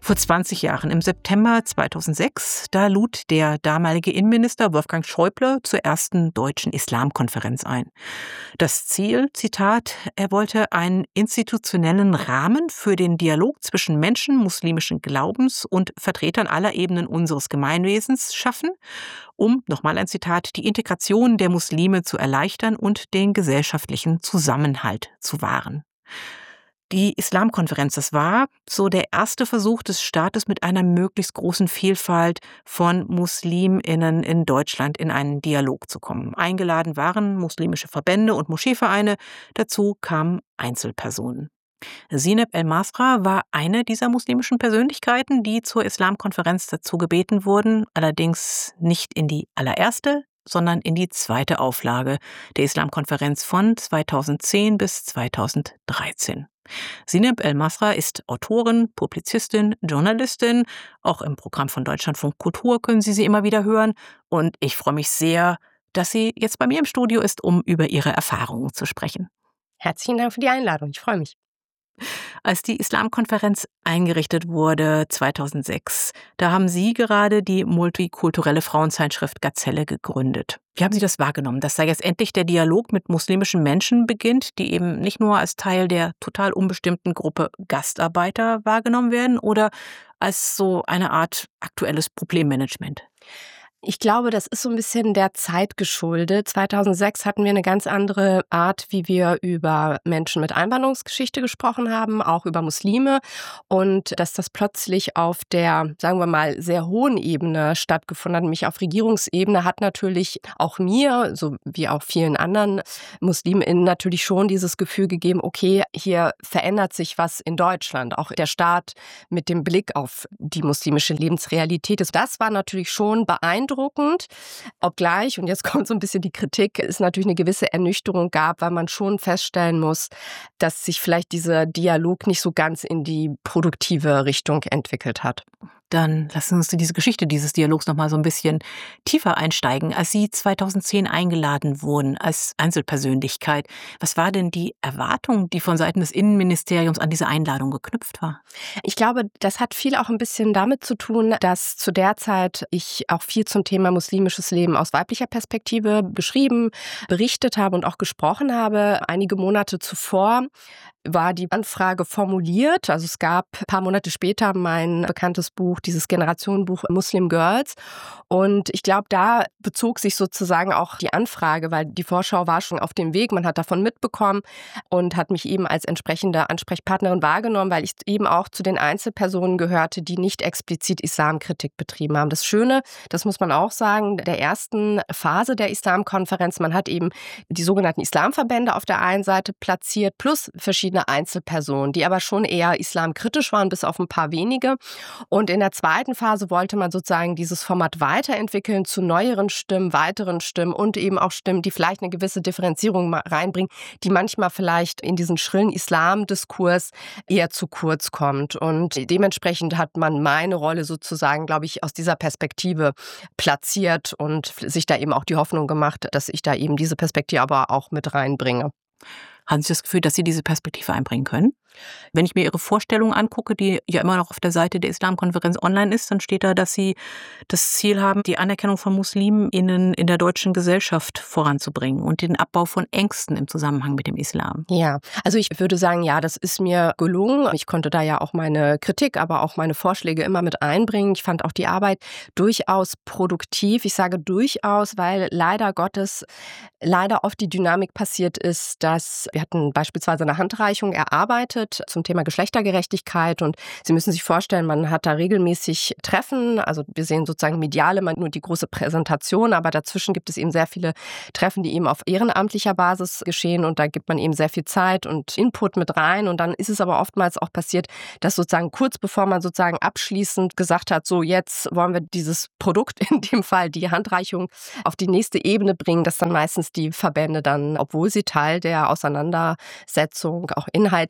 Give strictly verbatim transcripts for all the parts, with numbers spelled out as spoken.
Vor zwanzig Jahren, im September zweitausendsechs, da lud der damalige Innenminister Wolfgang Schäuble zur ersten deutschen Islamkonferenz ein. Das Ziel, Zitat, er wollte einen institutionellen Rahmen für den Dialog zwischen Menschen muslimischen Glaubens und Vertretern aller Ebenen unseres Gemeinwesens schaffen, um, nochmal ein Zitat, die Integration der Muslime zu erleichtern und den gesellschaftlichen Zusammenhalt zu wahren. Die Islamkonferenz, das war so der erste Versuch des Staates, mit einer möglichst großen Vielfalt von MuslimInnen in Deutschland in einen Dialog zu kommen. Eingeladen waren muslimische Verbände und Moscheevereine, dazu kamen Einzelpersonen. Zineb El-Masra war eine dieser muslimischen Persönlichkeiten, die zur Islamkonferenz dazu gebeten wurden, allerdings nicht in die allererste, sondern in die zweite Auflage der Islamkonferenz von zweitausendzehn bis zweitausenddreizehn. Zineb El-Masra ist Autorin, Publizistin, Journalistin. Auch im Programm von Deutschlandfunk Kultur können Sie sie immer wieder hören. Und ich freue mich sehr, dass sie jetzt bei mir im Studio ist, um über ihre Erfahrungen zu sprechen. Herzlichen Dank für die Einladung. Ich freue mich. Als die Islamkonferenz eingerichtet wurde zweitausendsechs, da haben Sie gerade die multikulturelle Frauenzeitschrift Gazelle gegründet. Wie haben Sie das wahrgenommen, dass da jetzt endlich der Dialog mit muslimischen Menschen beginnt, die eben nicht nur als Teil der total unbestimmten Gruppe Gastarbeiter wahrgenommen werden oder als so eine Art aktuelles Problemmanagement? Ich glaube, das ist so ein bisschen der Zeit geschuldet. zweitausendsechs hatten wir eine ganz andere Art, wie wir über Menschen mit Einwanderungsgeschichte gesprochen haben, auch über Muslime. Und dass das plötzlich auf der, sagen wir mal, sehr hohen Ebene stattgefunden hat, nämlich auf Regierungsebene, hat natürlich auch mir, so wie auch vielen anderen MuslimInnen, natürlich schon dieses Gefühl gegeben, okay, hier verändert sich was in Deutschland. Auch der Staat mit dem Blick auf die muslimische Lebensrealität. Das war natürlich schon beeindruckend. Obgleich, und jetzt kommt so ein bisschen die Kritik, es natürlich eine gewisse Ernüchterung gab, weil man schon feststellen muss, dass sich vielleicht dieser Dialog nicht so ganz in die produktive Richtung entwickelt hat. Dann lassen Sie uns in diese Geschichte dieses Dialogs noch mal so ein bisschen tiefer einsteigen. Als Sie zweitausendzehn eingeladen wurden als Einzelpersönlichkeit, was war denn die Erwartung, die von Seiten des Innenministeriums an diese Einladung geknüpft war? Ich glaube, das hat viel auch ein bisschen damit zu tun, dass zu der Zeit ich auch viel zum Thema muslimisches Leben aus weiblicher Perspektive geschrieben, berichtet habe und auch gesprochen habe. Einige Monate zuvor war die Anfrage formuliert. Also es gab ein paar Monate später mein bekanntes Buch, dieses Generationenbuch Muslim Girls. Und ich glaube, da bezog sich sozusagen auch die Anfrage, weil die Vorschau war schon auf dem Weg. Man hat davon mitbekommen und hat mich eben als entsprechende Ansprechpartnerin wahrgenommen, weil ich eben auch zu den Einzelpersonen gehörte, die nicht explizit Islamkritik betrieben haben. Das Schöne, das muss man auch sagen, der ersten Phase der Islamkonferenz, man hat eben die sogenannten Islamverbände auf der einen Seite platziert, plus verschiedene Einzelpersonen, die aber schon eher islamkritisch waren, bis auf ein paar wenige. Und in der zweiten Phase wollte man sozusagen dieses Format weiterentwickeln zu neueren Stimmen, weiteren Stimmen und eben auch Stimmen, die vielleicht eine gewisse Differenzierung reinbringen, die manchmal vielleicht in diesen schrillen Islamdiskurs eher zu kurz kommt. Und dementsprechend hat man meine Rolle sozusagen, glaube ich, aus dieser Perspektive platziert und sich da eben auch die Hoffnung gemacht, dass ich da eben diese Perspektive aber auch mit reinbringe. Haben Sie das Gefühl, dass Sie diese Perspektive einbringen können? Wenn ich mir Ihre Vorstellung angucke, die ja immer noch auf der Seite der Islamkonferenz online ist, dann steht da, dass Sie das Ziel haben, die Anerkennung von MuslimInnen in der deutschen Gesellschaft voranzubringen und den Abbau von Ängsten im Zusammenhang mit dem Islam. Ja, also ich würde sagen, ja, das ist mir gelungen. Ich konnte da ja auch meine Kritik, aber auch meine Vorschläge immer mit einbringen. Ich fand auch die Arbeit durchaus produktiv. Ich sage durchaus, weil leider Gottes leider oft die Dynamik passiert ist, dass wir hatten beispielsweise eine Handreichung erarbeitet zum Thema Geschlechtergerechtigkeit und Sie müssen sich vorstellen, man hat da regelmäßig Treffen, also wir sehen sozusagen medial immer nur die große Präsentation, aber dazwischen gibt es eben sehr viele Treffen, die eben auf ehrenamtlicher Basis geschehen und da gibt man eben sehr viel Zeit und Input mit rein und dann ist es aber oftmals auch passiert, dass sozusagen kurz bevor man sozusagen abschließend gesagt hat, so jetzt wollen wir dieses Produkt, in dem Fall die Handreichung, auf die nächste Ebene bringen, dass dann meistens die Verbände dann, obwohl sie Teil der Auseinandersetzung auch inhaltlich dabei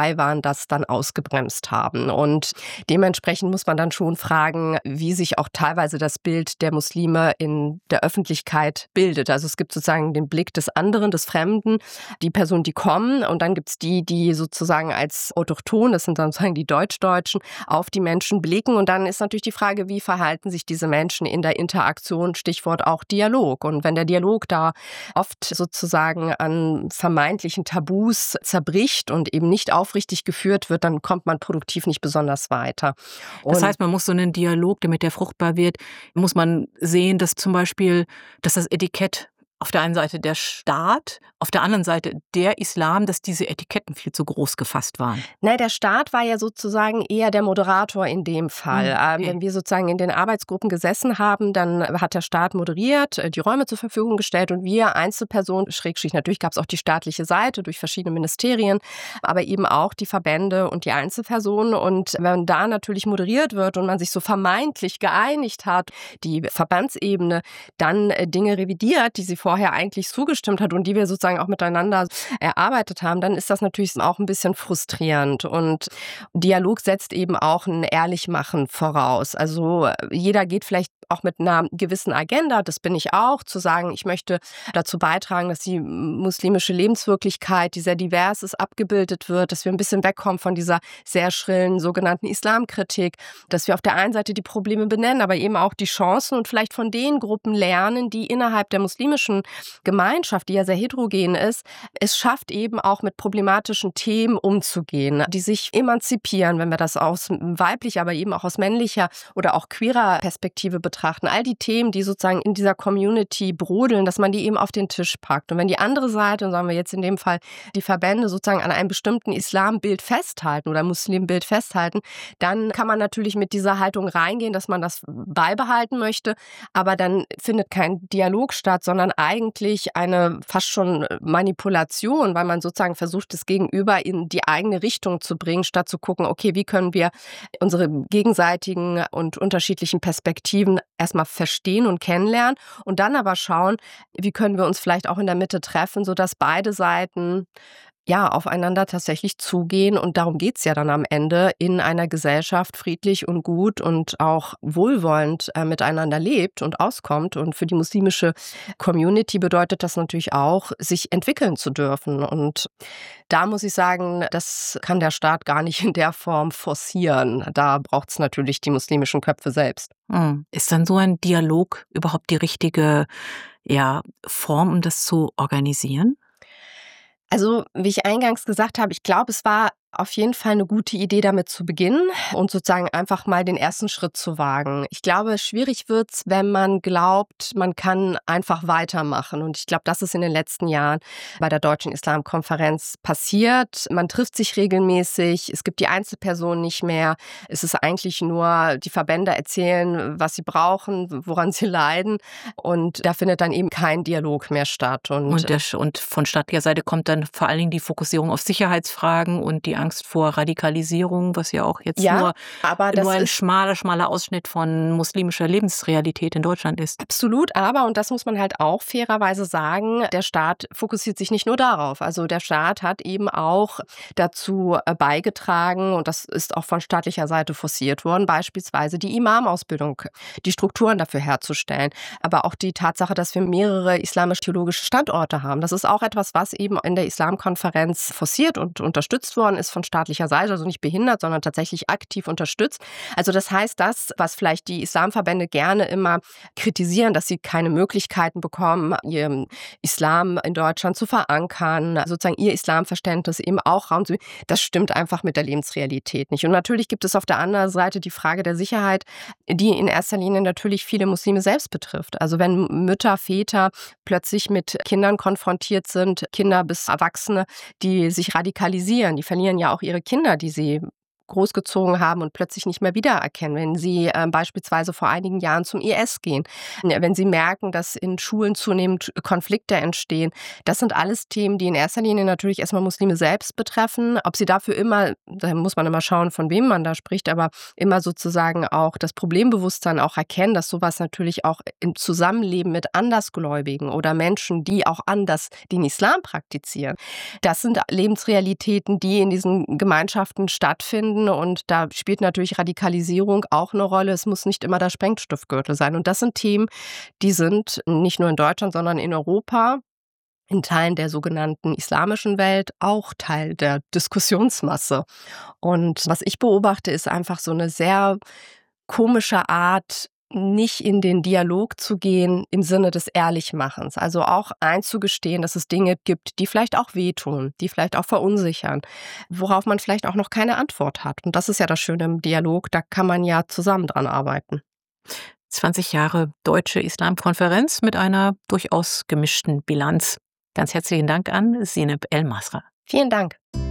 dabei waren, das dann ausgebremst haben. Und dementsprechend muss man dann schon fragen, wie sich auch teilweise das Bild der Muslime in der Öffentlichkeit bildet. Also es gibt sozusagen den Blick des anderen, des Fremden, die Personen, die kommen, und dann gibt es die, die sozusagen als autochthon, das sind dann sozusagen die Deutschdeutschen, auf die Menschen blicken. Und dann ist natürlich die Frage, wie verhalten sich diese Menschen in der Interaktion, Stichwort auch Dialog. Und wenn der Dialog da oft sozusagen an vermeintlichen Tabus zerbricht und eben nicht aufrichtig geführt wird, dann kommt man produktiv nicht besonders weiter. Und das heißt, man muss so einen Dialog, damit der fruchtbar wird, muss man sehen, dass zum Beispiel, dass das Etikett auf der einen Seite der Staat, auf der anderen Seite der Islam, dass diese Etiketten viel zu groß gefasst waren. Nein, der Staat war ja sozusagen eher der Moderator in dem Fall. Okay. Ähm, wenn wir sozusagen in den Arbeitsgruppen gesessen haben, dann hat der Staat moderiert, die Räume zur Verfügung gestellt, und wir Einzelpersonen, Schrägstrich, natürlich gab es auch die staatliche Seite durch verschiedene Ministerien, aber eben auch die Verbände und die Einzelpersonen. Und wenn da natürlich moderiert wird und man sich so vermeintlich geeinigt hat, die Verbandsebene dann äh, Dinge revidiert, die sie vorher vorher eigentlich zugestimmt hat und die wir sozusagen auch miteinander erarbeitet haben, dann ist das natürlich auch ein bisschen frustrierend. Und Dialog setzt eben auch ein Ehrlichmachen voraus. Also jeder geht vielleicht auch mit einer gewissen Agenda, das bin ich auch, zu sagen, ich möchte dazu beitragen, dass die muslimische Lebenswirklichkeit, die sehr divers ist, abgebildet wird, dass wir ein bisschen wegkommen von dieser sehr schrillen sogenannten Islamkritik, dass wir auf der einen Seite die Probleme benennen, aber eben auch die Chancen und vielleicht von den Gruppen lernen, die innerhalb der muslimischen Gemeinschaft, die ja sehr heterogen ist, es schafft eben auch mit problematischen Themen umzugehen, die sich emanzipieren, wenn wir das aus weiblicher, aber eben auch aus männlicher oder auch queerer Perspektive betrachten. All die Themen, die sozusagen in dieser Community brodeln, dass man die eben auf den Tisch packt. Und wenn die andere Seite, und sagen wir jetzt in dem Fall die Verbände, sozusagen an einem bestimmten Islambild festhalten oder Muslimbild festhalten, dann kann man natürlich mit dieser Haltung reingehen, dass man das beibehalten möchte, aber dann findet kein Dialog statt, sondern eigentlich eine fast schon Manipulation, weil man sozusagen versucht, das Gegenüber in die eigene Richtung zu bringen, statt zu gucken, okay, wie können wir unsere gegenseitigen und unterschiedlichen Perspektiven erstmal verstehen und kennenlernen und dann aber schauen, wie können wir uns vielleicht auch in der Mitte treffen, sodass beide Seiten ja, aufeinander tatsächlich zugehen. Und darum geht's ja dann am Ende, in einer Gesellschaft friedlich und gut und auch wohlwollend äh, miteinander lebt und auskommt. Und für die muslimische Community bedeutet das natürlich auch, sich entwickeln zu dürfen. Und da muss ich sagen, das kann der Staat gar nicht in der Form forcieren. Da braucht's natürlich die muslimischen Köpfe selbst. Hm. Ist dann so ein Dialog überhaupt die richtige ja, Form, um das zu organisieren? Also, wie ich eingangs gesagt habe, ich glaube, es war auf jeden Fall eine gute Idee, damit zu beginnen und sozusagen einfach mal den ersten Schritt zu wagen. Ich glaube, schwierig wird's, wenn man glaubt, man kann einfach weitermachen. Und ich glaube, das ist in den letzten Jahren bei der Deutschen Islamkonferenz passiert. Man trifft sich regelmäßig, es gibt die Einzelpersonen nicht mehr. Es ist eigentlich nur, die Verbände erzählen, was sie brauchen, woran sie leiden. Und da findet dann eben kein Dialog mehr statt. Und, Und, der, und von staatlicher Seite kommt dann vor allen Dingen die Fokussierung auf Sicherheitsfragen und die Angst vor Radikalisierung, was ja auch jetzt ja, nur, aber das nur ein ist schmaler, schmaler Ausschnitt von muslimischer Lebensrealität in Deutschland ist. absolut, aber, und das muss man halt auch fairerweise sagen, der Staat fokussiert sich nicht nur darauf. Also der Staat hat eben auch dazu beigetragen, und das ist auch von staatlicher Seite forciert worden, beispielsweise die Imamausbildung, die Strukturen dafür herzustellen. Aber auch die Tatsache, dass wir mehrere islamisch-theologische Standorte haben. Das ist auch etwas, was eben in der Islamkonferenz forciert und unterstützt worden ist von staatlicher Seite, also nicht behindert, sondern tatsächlich aktiv unterstützt. Also das heißt, das, was vielleicht die Islamverbände gerne immer kritisieren, dass sie keine Möglichkeiten bekommen, ihren Islam in Deutschland zu verankern, sozusagen ihr Islamverständnis eben auch Raum zu, das stimmt einfach mit der Lebensrealität nicht. Und natürlich gibt es auf der anderen Seite die Frage der Sicherheit, die in erster Linie natürlich viele Muslime selbst betrifft. Also wenn Mütter, Väter plötzlich mit Kindern konfrontiert sind, Kinder bis Erwachsene, die sich radikalisieren, die verlieren ja auch ihre Kinder, die sie großgezogen haben und plötzlich nicht mehr wiedererkennen, wenn sie äh, beispielsweise vor einigen Jahren zum I S gehen, wenn sie merken, dass in Schulen zunehmend Konflikte entstehen. Das sind alles Themen, die in erster Linie natürlich erstmal Muslime selbst betreffen. Ob sie dafür immer, da muss man immer schauen, von wem man da spricht, aber immer sozusagen auch das Problembewusstsein auch erkennen, dass sowas natürlich auch im Zusammenleben mit Andersgläubigen oder Menschen, die auch anders den Islam praktizieren, das sind Lebensrealitäten, die in diesen Gemeinschaften stattfinden, und da spielt natürlich Radikalisierung auch eine Rolle. Es muss nicht immer der Sprengstoffgürtel sein, und das sind Themen, die sind nicht nur in Deutschland, sondern in Europa, in Teilen der sogenannten islamischen Welt, auch Teil der Diskussionsmasse. Und was ich beobachte, ist einfach so eine sehr komische Art, nicht in den Dialog zu gehen im Sinne des Ehrlichmachens. Also auch einzugestehen, dass es Dinge gibt, die vielleicht auch wehtun, die vielleicht auch verunsichern, worauf man vielleicht auch noch keine Antwort hat. Und das ist ja das Schöne im Dialog, da kann man ja zusammen dran arbeiten. zwanzig Jahre Deutsche Islamkonferenz mit einer durchaus gemischten Bilanz. Ganz herzlichen Dank an Zeynep El Masra. Vielen Dank.